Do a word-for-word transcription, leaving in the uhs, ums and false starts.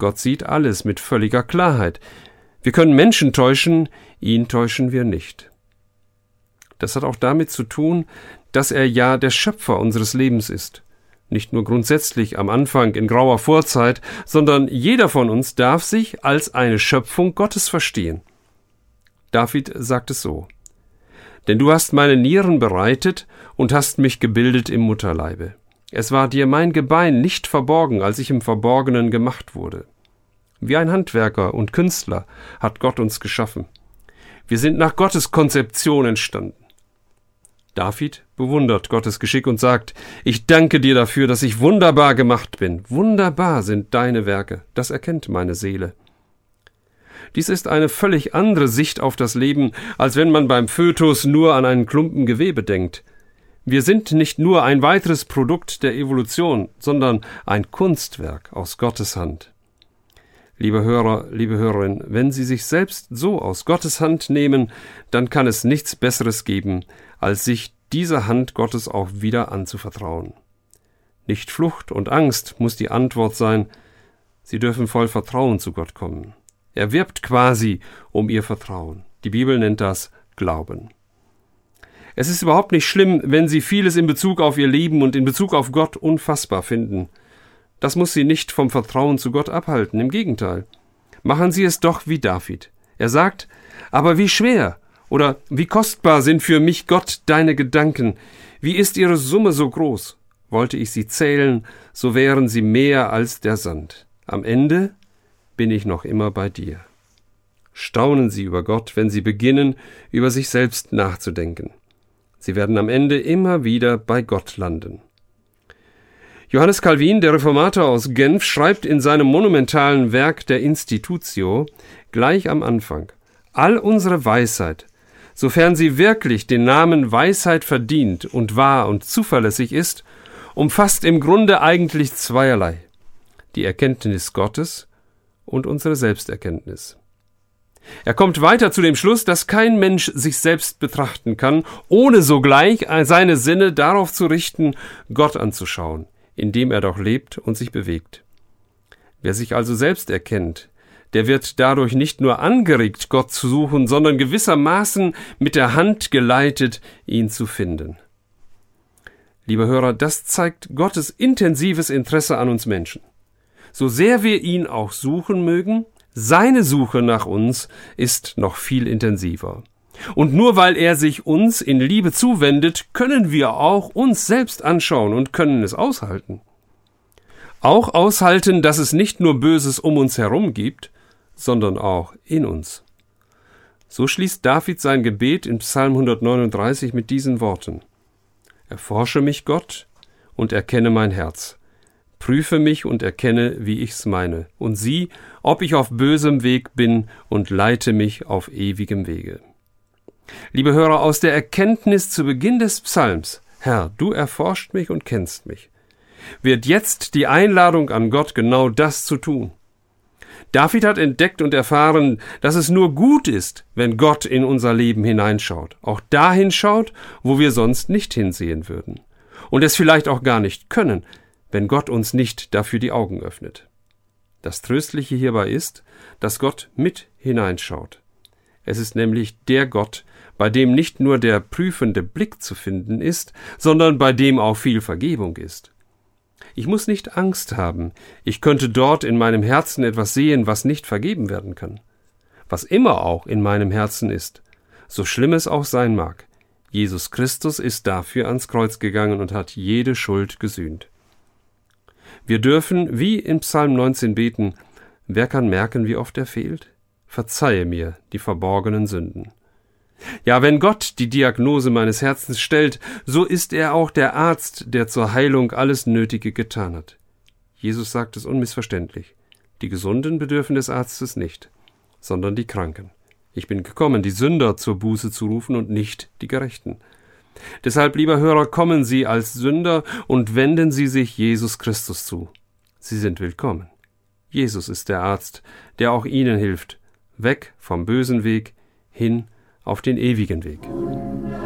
Gott sieht alles mit völliger Klarheit. Wir können Menschen täuschen, ihn täuschen wir nicht. Das hat auch damit zu tun, dass er ja der Schöpfer unseres Lebens ist. Nicht nur grundsätzlich am Anfang in grauer Vorzeit, sondern jeder von uns darf sich als eine Schöpfung Gottes verstehen. David sagt es so: Denn du hast meine Nieren bereitet und hast mich gebildet im Mutterleibe. Es war dir mein Gebein nicht verborgen, als ich im Verborgenen gemacht wurde. Wie ein Handwerker und Künstler hat Gott uns geschaffen. Wir sind nach Gottes Konzeption entstanden. David bewundert Gottes Geschick und sagt: Ich danke dir dafür, dass ich wunderbar gemacht bin. Wunderbar sind deine Werke, das erkennt meine Seele. Dies ist eine völlig andere Sicht auf das Leben, als wenn man beim Fötus nur an einen Klumpen Gewebe denkt. Wir sind nicht nur ein weiteres Produkt der Evolution, sondern ein Kunstwerk aus Gottes Hand. Liebe Hörer, liebe Hörerin, wenn Sie sich selbst so aus Gottes Hand nehmen, dann kann es nichts Besseres geben, als sich dieser Hand Gottes auch wieder anzuvertrauen. Nicht Flucht und Angst muss die Antwort sein, Sie dürfen voll Vertrauen zu Gott kommen. Er wirbt quasi um Ihr Vertrauen. Die Bibel nennt das Glauben. Es ist überhaupt nicht schlimm, wenn Sie vieles in Bezug auf Ihr Leben und in Bezug auf Gott unfassbar finden. Das muss Sie nicht vom Vertrauen zu Gott abhalten, im Gegenteil. Machen Sie es doch wie David. Er sagt: Aber wie schwer oder wie kostbar sind für mich, Gott, deine Gedanken. Wie ist ihre Summe so groß? Wollte ich sie zählen, so wären sie mehr als der Sand. Am Ende bin ich noch immer bei dir. Staunen Sie über Gott, wenn Sie beginnen, über sich selbst nachzudenken. Sie werden am Ende immer wieder bei Gott landen. Johannes Calvin, der Reformator aus Genf, schreibt in seinem monumentalen Werk der Institutio gleich am Anfang: All unsere Weisheit, sofern sie wirklich den Namen Weisheit verdient und wahr und zuverlässig ist, umfasst im Grunde eigentlich zweierlei: die Erkenntnis Gottes und unsere Selbsterkenntnis. Er kommt weiter zu dem Schluss, dass kein Mensch sich selbst betrachten kann, ohne sogleich seine Sinne darauf zu richten, Gott anzuschauen, in dem er doch lebt und sich bewegt. Wer sich also selbst erkennt, der wird dadurch nicht nur angeregt, Gott zu suchen, sondern gewissermaßen mit der Hand geleitet, ihn zu finden. Liebe Hörer, das zeigt Gottes intensives Interesse an uns Menschen. So sehr wir ihn auch suchen mögen, seine Suche nach uns ist noch viel intensiver. Und nur weil er sich uns in Liebe zuwendet, können wir auch uns selbst anschauen und können es aushalten. Auch aushalten, dass es nicht nur Böses um uns herum gibt, sondern auch in uns. So schließt David sein Gebet in Psalm hundertneununddreißig mit diesen Worten: Erforsche mich, Gott, und erkenne mein Herz. Prüfe mich und erkenne, wie ich's meine, und sieh, ob ich auf bösem Weg bin, und leite mich auf ewigem Wege. Liebe Hörer, aus der Erkenntnis zu Beginn des Psalms, Herr, du erforscht mich und kennst mich, wird jetzt die Einladung an Gott, genau das zu tun. David hat entdeckt und erfahren, dass es nur gut ist, wenn Gott in unser Leben hineinschaut, auch dahin schaut, wo wir sonst nicht hinsehen würden, und es vielleicht auch gar nicht können, wenn Gott uns nicht dafür die Augen öffnet. Das Tröstliche hierbei ist, dass Gott mit hineinschaut. Es ist nämlich der Gott, bei dem nicht nur der prüfende Blick zu finden ist, sondern bei dem auch viel Vergebung ist. Ich muss nicht Angst haben, ich könnte dort in meinem Herzen etwas sehen, was nicht vergeben werden kann. Was immer auch in meinem Herzen ist, so schlimm es auch sein mag, Jesus Christus ist dafür ans Kreuz gegangen und hat jede Schuld gesühnt. Wir dürfen, wie in Psalm neunzehn beten: Wer kann merken, wie oft er fehlt? Verzeihe mir die verborgenen Sünden. Ja, wenn Gott die Diagnose meines Herzens stellt, so ist er auch der Arzt, der zur Heilung alles Nötige getan hat. Jesus sagt es unmissverständlich: Die Gesunden bedürfen des Arztes nicht, sondern die Kranken. Ich bin gekommen, die Sünder zur Buße zu rufen und nicht die Gerechten. Deshalb, lieber Hörer, kommen Sie als Sünder und wenden Sie sich Jesus Christus zu. Sie sind willkommen. Jesus ist der Arzt, der auch Ihnen hilft, weg vom bösen Weg hin auf den ewigen Weg.